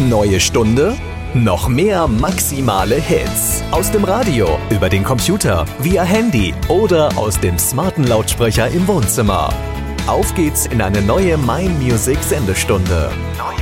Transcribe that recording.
Neue Stunde? Noch mehr maximale Hits. Aus dem Radio, über den Computer, via Handy oder aus dem smarten Lautsprecher im Wohnzimmer. Auf geht's in eine neue My Music Sendestunde.